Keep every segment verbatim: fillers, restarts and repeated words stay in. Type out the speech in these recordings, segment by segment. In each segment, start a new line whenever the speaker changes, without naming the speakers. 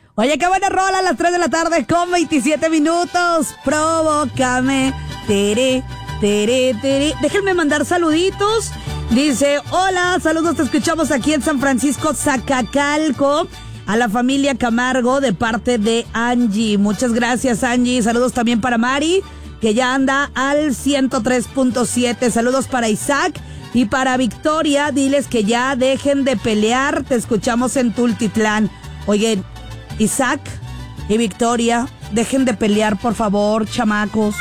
Oye, qué buena rola a las tres de la tarde con veintisiete minutos. Provócame. Tere, tere, tere. Déjenme mandar saluditos. Dice, hola, saludos, te escuchamos aquí en San Francisco, Zacacalco. A la familia Camargo de parte de Angie. Muchas gracias, Angie. Saludos también para Mari, que ya anda al ciento tres punto siete. Saludos para Isaac y para Victoria. Diles que ya dejen de pelear. Te escuchamos en Tultitlán. Oye, Isaac y Victoria, dejen de pelear, por favor, chamacos.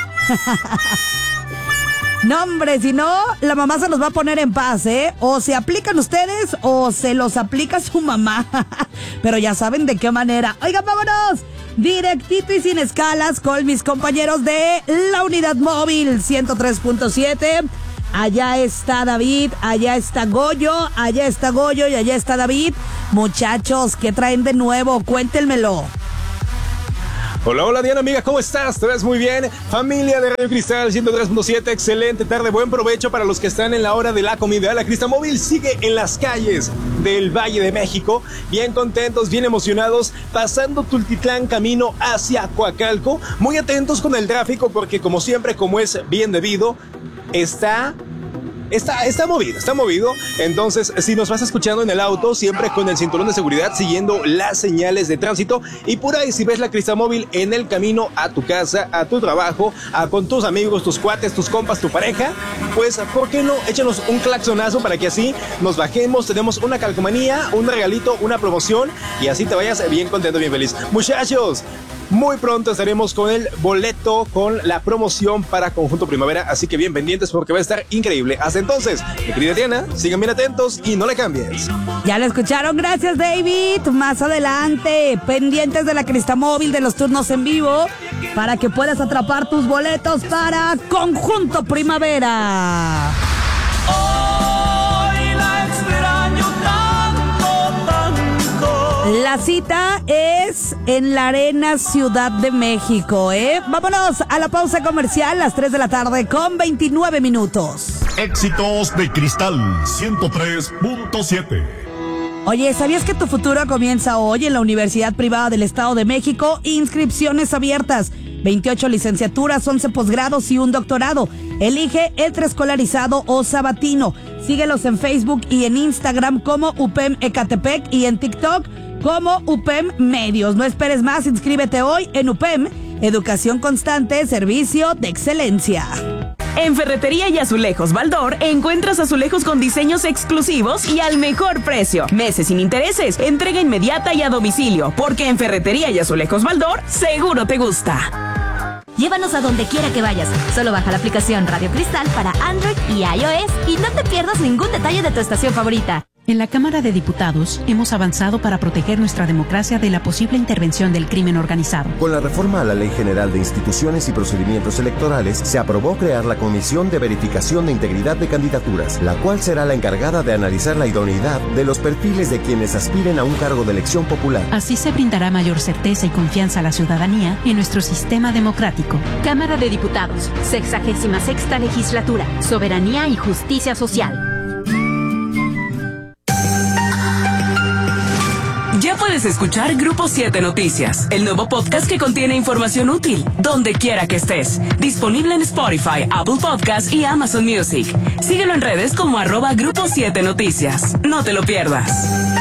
No, hombre, si no, la mamá se los va a poner en paz, ¿eh? O se aplican ustedes o se los aplica su mamá. Pero ya saben de qué manera. Oigan, vámonos directito y sin escalas con mis compañeros de la unidad móvil ciento tres punto siete. Allá está David, allá está Goyo, allá está Goyo y allá está David. Muchachos, ¿qué traen de nuevo? Cuéntenmelo.
Hola, hola Diana, amiga, ¿cómo estás? ¿Te ves muy bien? Familia de Radio Cristal ciento tres punto siete, excelente tarde, buen provecho para los que están en la hora de la comida. La Cristamóvil sigue en las calles del Valle de México, bien contentos, bien emocionados, pasando Tultitlán camino hacia Coacalco, muy atentos con el tráfico porque como siempre, como es bien debido, está... Está, está movido, está movido. Entonces, si nos vas escuchando en el auto, siempre con el cinturón de seguridad, siguiendo las señales de tránsito. Y por ahí, si ves la Cristamóvil en el camino a tu casa, a tu trabajo, a con tus amigos, tus cuates, tus compas, tu pareja, pues, ¿por qué no? Échanos un claxonazo para que así nos bajemos. Tenemos una calcomanía, un regalito, una promoción y así te vayas bien contento, bien feliz. Muchachos, muy pronto estaremos con el boleto, con la promoción para Conjunto Primavera, así que bien pendientes porque va a estar increíble. Hasta entonces, mi querida Diana, sigan bien atentos y no le cambies.
Ya lo escucharon, gracias David. Más adelante, pendientes de la Cristamóvil, de los turnos en vivo, para que puedas atrapar tus boletos para Conjunto Primavera. La cita es en la Arena Ciudad de México, ¿eh? Vámonos a la pausa comercial, las tres de la tarde con veintinueve minutos.
Éxitos de Cristal ciento tres punto siete.
Oye, ¿sabías que tu futuro comienza hoy en la Universidad Privada del Estado de México? Inscripciones abiertas, veintiocho licenciaturas, once posgrados y un doctorado. Elige entre escolarizado o sabatino. Síguelos en Facebook y en Instagram como U P E M Ecatepec y en TikTok como U P E M Medios. No esperes más, inscríbete hoy en U P E M, Educación Constante, Servicio de Excelencia.
En Ferretería y Azulejos Baldor encuentras azulejos con diseños exclusivos y al mejor precio. Meses sin intereses, entrega inmediata y a domicilio, porque en Ferretería y Azulejos Baldor seguro te gusta.
Llévanos a donde quiera que vayas. Solo baja la aplicación Radio Cristal para Android y iOS y no te pierdas ningún detalle de tu estación favorita.
En la Cámara de Diputados hemos avanzado para proteger nuestra democracia de la posible intervención del crimen organizado.
Con la reforma a la Ley General de Instituciones y Procedimientos Electorales, se aprobó crear la Comisión de Verificación de Integridad de Candidaturas, la cual será la encargada de analizar la idoneidad de los perfiles de quienes aspiren a un cargo de elección popular.
Así se brindará mayor certeza y confianza a la ciudadanía en nuestro sistema democrático.
Cámara de Diputados, sexagésima sexta legislatura, Soberanía y Justicia Social.
Ya puedes escuchar Grupo siete Noticias, el nuevo podcast que contiene información útil, donde quiera que estés. Disponible en Spotify, Apple Podcasts y Amazon Music. Síguelo en redes como arroba Grupo siete Noticias. No te lo pierdas.